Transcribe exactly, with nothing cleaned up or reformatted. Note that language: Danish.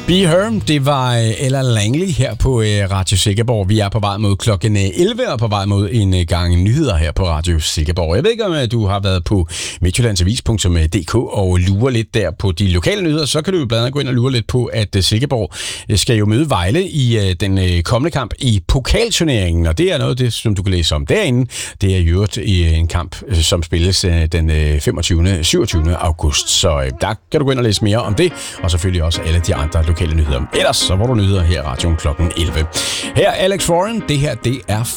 Be Her, det var Ella Langley her på Radio Silkeborg. Vi er på vej mod klokken elleve og på vej mod en gang nyheder her på Radio Silkeborg. Jeg ved ikke, om du har været på midtjyllandsavis punktum d k og lurer lidt der på de lokale nyheder. Så kan du jo blandt andet gå ind og lure lidt på, at Silkeborg skal jo møde Vejle i den kommende kamp i pokalturneringen. Og det er noget af det, som du kan læse om derinde. Det er jo en kamp, som spilles den femogtyvende og syvogtyvende august. Så der kan du gå ind og læse mere om det. Og selvfølgelig også alle de andre lokale nyheder. Ellers så får du nyheder her i radioen klokken elleve. Her er Alex Warren. Det her, det er